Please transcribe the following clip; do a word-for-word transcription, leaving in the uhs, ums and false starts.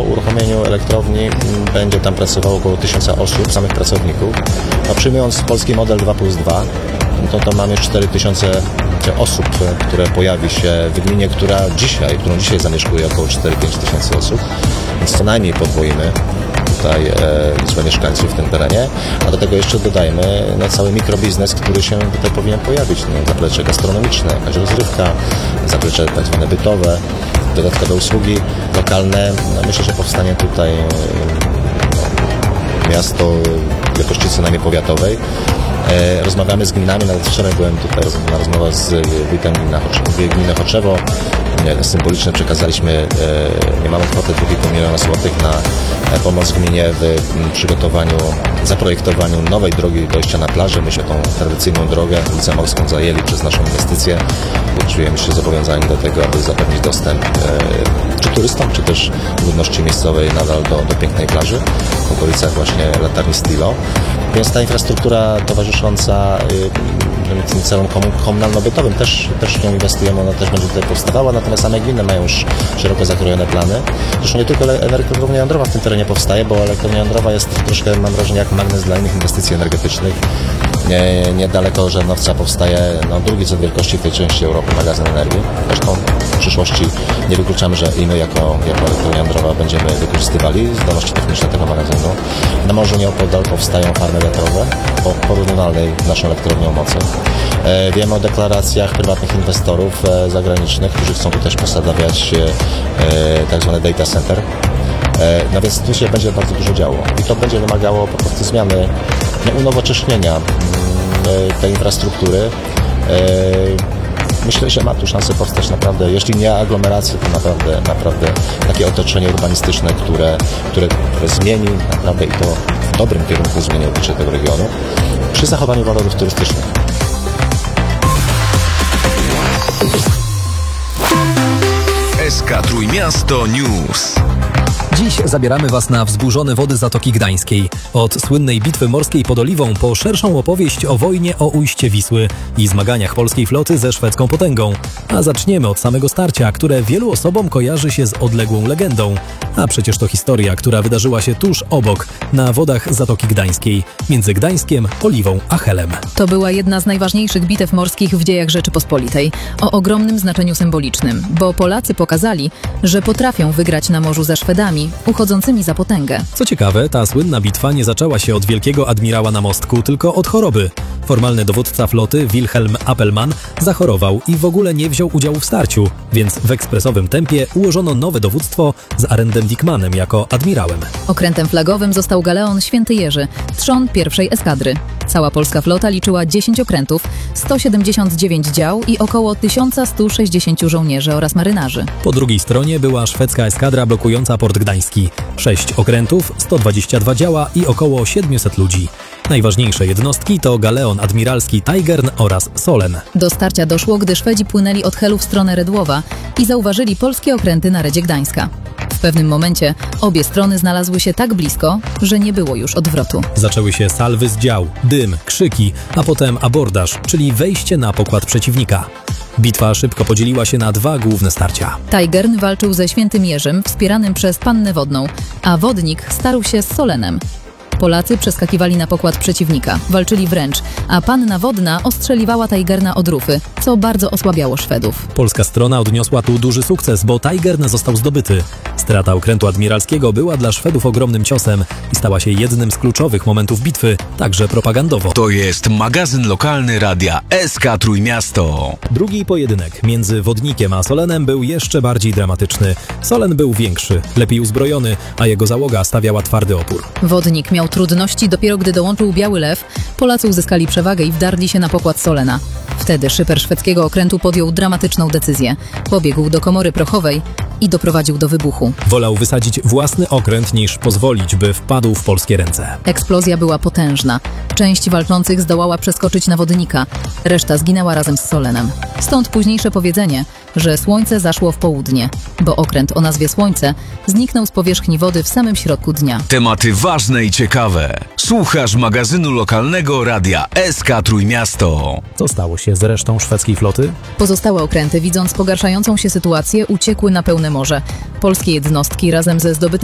uruchomieniu elektrowni będzie tam pracowało około tysiąca osób, samych pracowników. No, przyjmując polski model dwa plus dwa, to, to mamy cztery tysiące osób, które pojawi się w gminie, która dzisiaj, którą dzisiaj zamieszkuje około cztery do pięciu tysięcy osób, więc co najmniej podwoimy tutaj e, liczbę mieszkańców w tym terenie, a do tego jeszcze dodajmy no, cały mikrobiznes, który się tutaj powinien pojawić, no, zaplecze gastronomiczne, jakaś rozrywka, zaplecze tak zwane bytowe, dodatkowe usługi lokalne. No, myślę, że powstanie tutaj no, miasto wielkości co najmniej powiatowej. E, rozmawiamy z gminami, nawet wczoraj byłem tutaj na rozmowę z wójtem gminy Choczewo. Symbolicznie przekazaliśmy e, niemałą kwotę dwa i pół miliona złotych na e, pomoc gminie w m, przygotowaniu, zaprojektowaniu nowej drogi dojścia na plażę. Myśmy tą tradycyjną drogę, ulicę Morską, zajęli przez naszą inwestycję. Czujemy się zobowiązani do tego, aby zapewnić dostęp e, czy turystom, czy też ludności miejscowej nadal do, do pięknej plaży w okolicach właśnie latarni Stilo. Więc ta infrastruktura towarzysząca y, tym celom komunalno-bytowym też, też w nią inwestujemy, ona też będzie tutaj powstawała, natomiast same gminy mają już szeroko zakrojone plany. Zresztą nie tylko elektrownia jądrowa w tym terenie powstaje, bo elektrownia jądrowa jest troszkę, mam wrażenie, jak magnes dla innych inwestycji energetycznych. Nie, niedaleko Żarnowca powstaje no, drugi co do wielkości w tej części Europy magazyn energii. Zresztą w przyszłości nie wykluczamy, że i my jako, jako elektrownia jądrowa będziemy wykorzystywali zdolności techniczne tego magazynu. Na morzu nieopodal powstają farmy wiatrowe o porównywalnej z naszą elektrownią mocy. E, wiemy o deklaracjach prywatnych inwestorów e, zagranicznych, którzy chcą tu też posadawiać e, tak zwane data center. E, no więc tu się będzie bardzo dużo działo i to będzie wymagało po prostu zmiany, no, unowocześnienia m, tej infrastruktury. E, Myślę, że ma tu szansę powstać naprawdę, jeśli nie aglomeracje, to naprawdę, naprawdę takie otoczenie urbanistyczne, które, które, które zmieni naprawdę i to w dobrym kierunku zmieni oblicze tego regionu przy zachowaniu walorów turystycznych. S K Trójmiasto News. Dziś zabieramy Was na wzburzone wody Zatoki Gdańskiej. Od słynnej bitwy morskiej pod Oliwą po szerszą opowieść o wojnie o ujście Wisły i zmaganiach polskiej floty ze szwedzką potęgą. A zaczniemy od samego starcia, które wielu osobom kojarzy się z odległą legendą. A przecież to historia, która wydarzyła się tuż obok, na wodach Zatoki Gdańskiej, między Gdańskiem, Oliwą a Helem. To była jedna z najważniejszych bitew morskich w dziejach Rzeczypospolitej, o ogromnym znaczeniu symbolicznym, bo Polacy pokazali, że potrafią wygrać na morzu ze Szwedami, uchodzącymi za potęgę. Co ciekawe, ta słynna bitwa nie zaczęła się od wielkiego admirała na mostku, tylko od choroby. Formalny dowódca floty, Wilhelm Appelmann, zachorował i w ogóle nie wziął udziału w starciu, więc w ekspresowym tempie ułożono nowe dowództwo z Arendtem Dickmannem jako admirałem. Okrętem flagowym został galeon Święty Jerzy, trzon pierwszej eskadry. Cała polska flota liczyła dziesięć okrętów, sto siedemdziesiąt dziewięć dział i około tysiąc sto sześćdziesiąt żołnierzy oraz marynarzy. Po drugiej stronie była szwedzka eskadra blokująca port gdański. Sześć okrętów, sto dwadzieścia dwa działa i około siedemset ludzi. Najważniejsze jednostki to galeon admiralski Tigern oraz Solen. Do starcia doszło, gdy Szwedzi płynęli od Helu w stronę Redłowa i zauważyli polskie okręty na redzie Gdańska. W pewnym momencie obie strony znalazły się tak blisko, że nie było już odwrotu. Zaczęły się salwy z dział, dym, krzyki, a potem abordaż, czyli wejście na pokład przeciwnika. Bitwa szybko podzieliła się na dwa główne starcia. Tigern walczył ze Świętym Jerzym, wspieranym przez Pannę Wodną, a Wodnik starł się z Solenem. Polacy przeskakiwali na pokład przeciwnika, walczyli wręcz, a Panna Wodna ostrzeliwała Tigerna od rufy, co bardzo osłabiało Szwedów. Polska strona odniosła tu duży sukces, bo Tigern został zdobyty. Strata okrętu admiralskiego była dla Szwedów ogromnym ciosem i stała się jednym z kluczowych momentów bitwy, także propagandowo. To jest magazyn lokalny radia S K Trójmiasto. Drugi pojedynek między Wodnikiem a Solenem był jeszcze bardziej dramatyczny. Solen był większy, lepiej uzbrojony, a jego załoga stawiała twardy opór. Wodnik miał trudności dopiero gdy dołączył Biały Lew, Polacy uzyskali przewagę i wdarli się na pokład Solena. Wtedy szyper szwedzkiego okrętu podjął dramatyczną decyzję. Pobiegł do komory prochowej i doprowadził do wybuchu. Wolał wysadzić własny okręt niż pozwolić, by wpadł w polskie ręce. Eksplozja była potężna. Część walczących zdołała przeskoczyć na Wodnika. Reszta zginęła razem z Solenem. Stąd późniejsze powiedzenie, że słońce zaszło w południe, bo okręt o nazwie Słońce zniknął z powierzchni wody w samym środku dnia. Tematy ważne i ciekawe. Słuchasz magazynu lokalnego radia S K Trójmiasto. Co stało się z resztą szwedzkiej floty? Pozostałe okręty, widząc pogarszającą się sytuację, uciekły na pełne morze. Polskie jednostki razem ze zdobytymi